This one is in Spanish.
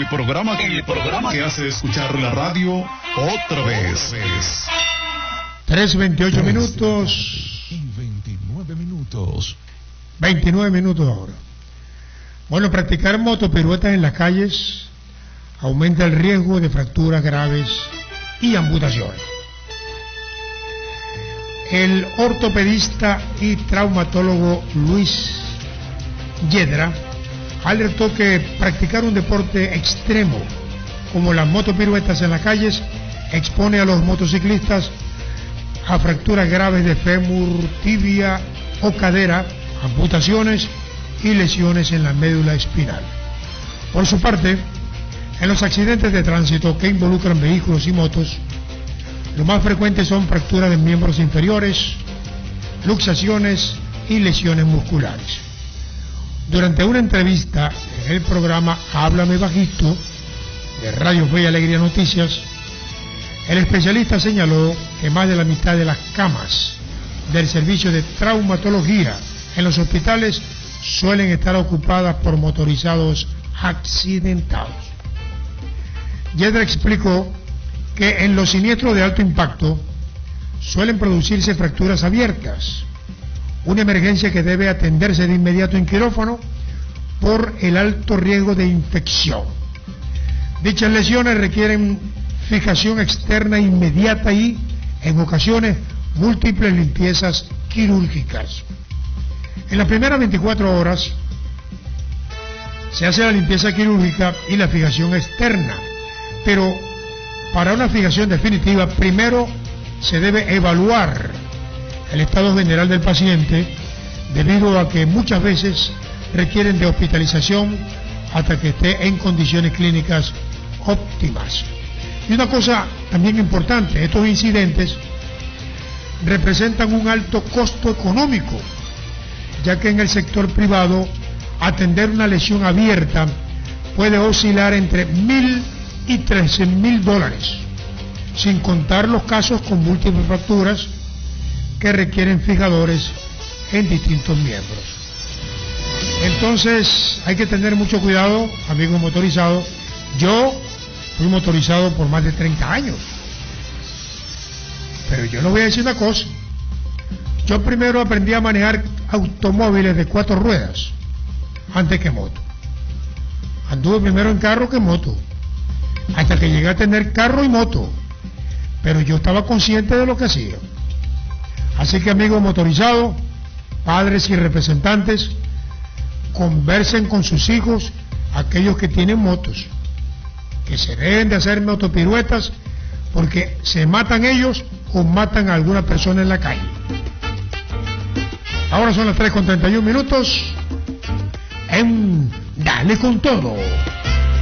programa que hace escuchar la radio otra vez. 3:28 minutos. Y 29 minutos. 29 minutos ahora. Bueno, practicar motopiruetas en las calles aumenta el riesgo de fracturas graves y amputaciones. El ortopedista y traumatólogo Luis Yedra alertó que practicar un deporte extremo como las motopiruetas en las calles expone a los motociclistas a fracturas graves de fémur, tibia o cadera, amputaciones y lesiones en la médula espinal. Por su parte, en los accidentes de tránsito que involucran vehículos y motos, lo más frecuente son fracturas de miembros inferiores, luxaciones y lesiones musculares. Durante una entrevista en el programa Háblame Bajito de Radio Fe y Alegría Noticias, el especialista señaló que más de la mitad de las camas del servicio de traumatología en los hospitales suelen estar ocupadas por motorizados accidentados. Yedra explicó que en los siniestros de alto impacto suelen producirse fracturas abiertas, una emergencia que debe atenderse de inmediato en quirófano por el alto riesgo de infección. Dichas lesiones requieren fijación externa inmediata y, en ocasiones, múltiples limpiezas quirúrgicas. En las primeras 24 horas se hace la limpieza quirúrgica y la fijación externa, pero para una fijación definitiva primero se debe evaluar el estado general del paciente, debido a que muchas veces requieren de hospitalización hasta que esté en condiciones clínicas óptimas. Y una cosa también importante, estos incidentes representan un alto costo económico, ya que en el sector privado atender una lesión abierta puede oscilar entre $1,000 y $13,000, sin contar los casos con múltiples fracturas que requieren fijadores en distintos miembros. Entonces hay que tener mucho cuidado, amigos motorizados. Yo fui motorizado por más de 30 años, pero yo les voy a decir una cosa. Yo primero aprendí a manejar automóviles de 4 ruedas antes que moto. Anduve primero en carro que en moto, hasta que llegué a tener carro y moto, pero yo estaba consciente de lo que hacía. Así que, amigos motorizados, padres y representantes, conversen con sus hijos, aquellos que tienen motos, que se deben de hacer motopiruetas, porque se matan ellos o matan a alguna persona en la calle. Ahora son las 3:31 minutos en Dale con Todo.